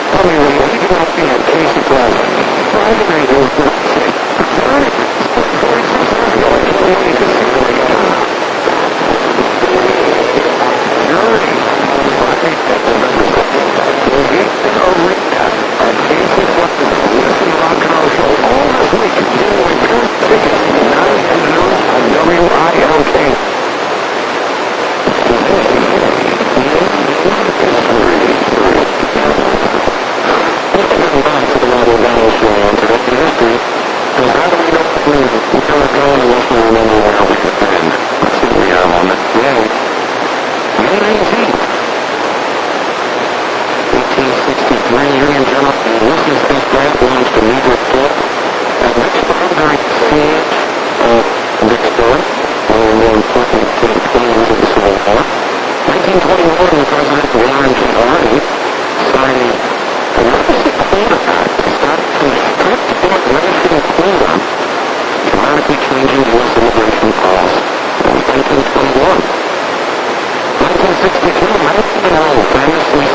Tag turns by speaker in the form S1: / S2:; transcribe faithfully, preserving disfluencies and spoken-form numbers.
S1: Tommy Lee, he grew up being Casey Plaza. Friday night, he was going to say, Johnny, forty-six years ago, I told him he could see the way down. Journey, I think that November second, will get an arena at Casey Plaza. Listen to Rock and Roll Show all this week. Give away two tickets, nine and noon on W I L K. Back to the Roger Donald Show on Production History, because how do we know what we we're going to go unless we remember where we have been? Let's see what we have on this day. May nineteenth, eighteen sixty-three, Union General Ulysses S. Grant launched the Negro Corps at Vicksburg during the siege of Vicksburg, one of the more important campaigns of the Civil War. nineteen twenty-one, President Warren G. Harding signed the Legacy Quota Act to start from strict immigration quota, dramatically changing U S immigration policy. That was nineteen twenty-one. nineteen sixty-two, Marilyn Monroe famously